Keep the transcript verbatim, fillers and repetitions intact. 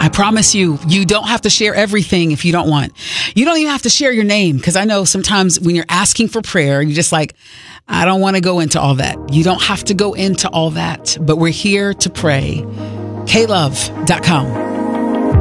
I promise you, you don't have to share everything if you don't want. You don't even have to share your name, because I know sometimes when you're asking for prayer, you're just like, I don't want to go into all that. You don't have to go into all that, but we're here to pray. K love dot com.